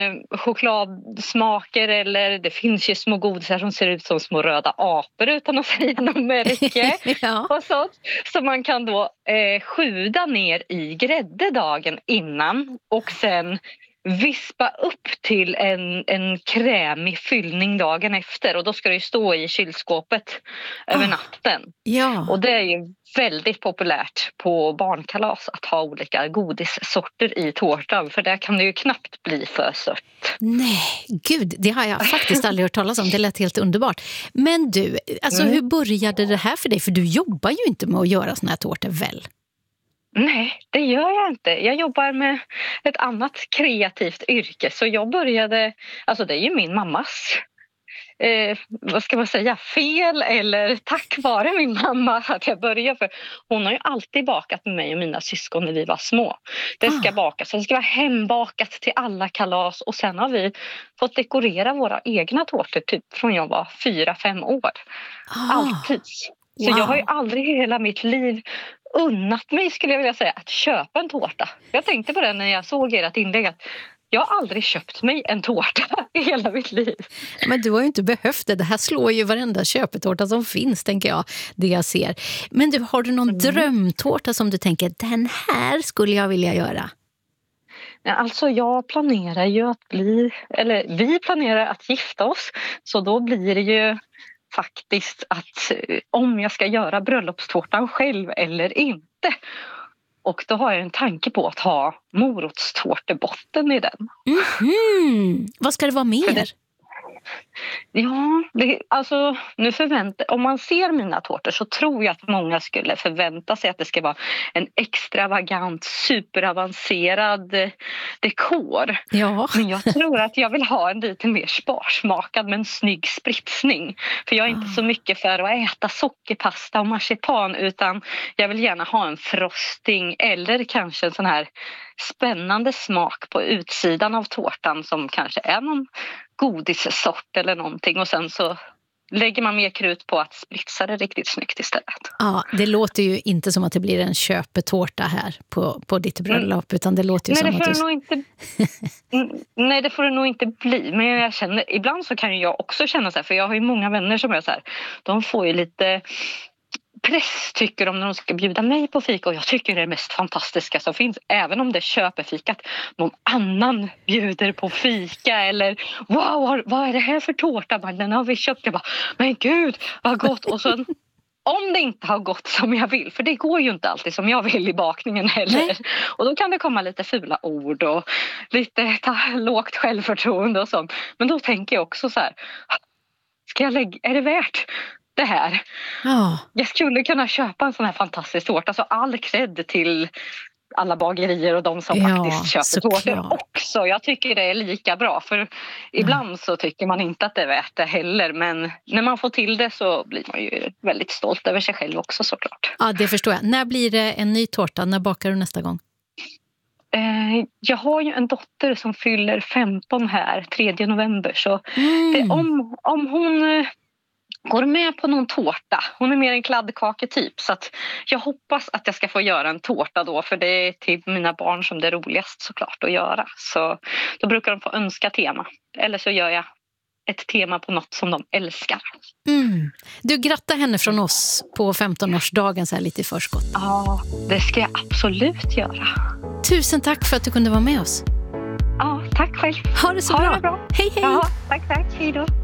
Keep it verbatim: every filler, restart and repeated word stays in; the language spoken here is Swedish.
chokladsmaker, eller det finns ju små godisar som ser ut som små röda apor utan att säga något märke. Ja. Och sånt. Så man kan då eh, sjuda ner i grädde dagen innan och sen vispa upp till en, en krämig fyllning dagen efter. Och då ska det ju stå i kylskåpet över Ah, natten. ja. Och det är ju väldigt populärt på barnkalas att ha olika godissorter i tårtan. För där kan det ju knappt bli för sött. Nej, gud, det har jag faktiskt aldrig hört talas om. Det lät helt underbart. Men du, alltså Mm. hur började det här för dig? För du jobbar ju inte med att göra såna här tårtor, väl? Nej, det gör jag inte. Jag jobbar med ett annat kreativt yrke. Så jag började, alltså det är ju min mammas, eh, vad ska man säga, fel eller tack vare min mamma att jag började. För hon har ju alltid bakat med mig och mina syskon när vi var små. Det ska Ah. bakas, det ska vara hembakat till alla kalas. Och sen har vi fått dekorera våra egna tårtor typ från jag var fyra, fem år. Ah. Alltid. Så Wow. jag har ju aldrig i hela mitt liv unnat mig, skulle jag vilja säga, att köpa en tårta. Jag tänkte på det när jag såg ert inlägg att jag har aldrig köpt mig en tårta i hela mitt liv. Men du har ju inte behövt det. Det här slår ju varenda köpetårta som finns, tänker jag, det jag ser. Men du, har du någon Mm. drömtårta som du tänker, den här skulle jag vilja göra? Ja, alltså jag planerar ju att bli, eller vi planerar att gifta oss. Så då blir det ju faktiskt att eh, om jag ska göra bröllopstårtan själv eller inte. Och då har jag en tanke på att ha morotstårtebotten i den. Mhm. Vad ska det vara mer? För det- Ja, det, alltså nu förväntar, om man ser mina tårtor så tror jag att många skulle förvänta sig att det ska vara en extravagant, superavancerad eh, dekor. Ja. Men jag tror att jag vill ha en lite mer sparsmakad men snygg spritsning. För jag är inte så mycket för att äta sockerpasta och marsipan, utan jag vill gärna ha en frosting eller kanske en sån här spännande smak på utsidan av tårtan som kanske är någon godissort eller någonting. Och sen så lägger man mer krut på att spritsa det riktigt snyggt istället. Ja, det låter ju inte som att det blir en köpetårta här på, på ditt bröllop, utan det låter ju Nej, som det får att det du... nog inte. Mm, Nej, det får det nog inte bli. Men jag känner, ibland så kan ju jag också känna så här, för jag har ju många vänner som är så här, de får ju lite press tycker de när de ska bjuda mig på fika, och jag tycker det är det mest fantastiska som finns, även om det köper fikat någon annan bjuder på fika eller wow, vad är det här för tårta? Men den har vi köpt. Jag bara, men gud vad gott. Och så om det inte har gått som jag vill, för det går ju inte alltid som jag vill i bakningen heller. Nej. Och då kan det komma lite fula ord och lite ta, lågt självförtroende och sånt. Men då tänker jag också så här, ska jag lägga, är det värt det här? Ja. Jag skulle kunna köpa en sån här fantastisk tårta, så all cred till alla bagerier och de som Ja, faktiskt köper tårtor såklart. också. Jag tycker det är lika bra, för ibland så tycker man inte att det är värt det heller, men när man får till det så blir man ju väldigt stolt över sig själv också, såklart. Ja, det förstår jag. När blir det en ny tårta? När bakar du nästa gång? Eh, jag har ju en dotter som fyller femton här tredje november, så Mm. det, om, om hon eh, går med på någon tårta, hon är mer en kladdkaketyp, så att jag hoppas att jag ska få göra en tårta då, för det är till mina barn som det är roligast såklart att göra. Så då brukar de få önska tema, eller så gör jag ett tema på något som de älskar. Mm. Du, gratta henne från oss på femtonårsdagen så här lite i förskott. Ja, det ska jag absolut göra. Tusen tack för att du kunde vara med oss. Ja, tack själv. Ha det så Ha bra. det bra. Hej, hej. Ja, tack, tack. Hej då.